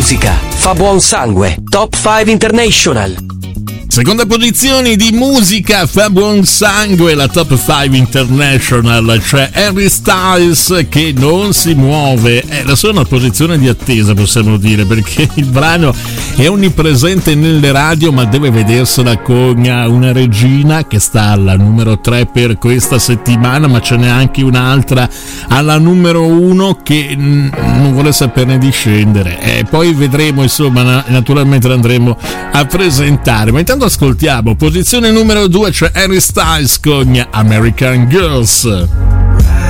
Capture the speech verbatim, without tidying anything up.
musica fa buon sangue. Top cinque International. Seconda posizione di musica fa buon sangue, la Top cinque International, cioè Harry Styles che non si muove. È la sua una posizione di attesa, possiamo dire, perché il brano è onnipresente nelle radio, ma deve vedersela con una regina che sta alla numero tre per questa settimana, ma ce n'è anche un'altra alla numero uno che non vuole saperne di scendere. E poi vedremo, insomma, naturalmente l'andremo a presentare. Ma intanto ascoltiamo posizione numero due, cioè Harry Styles con American Girls.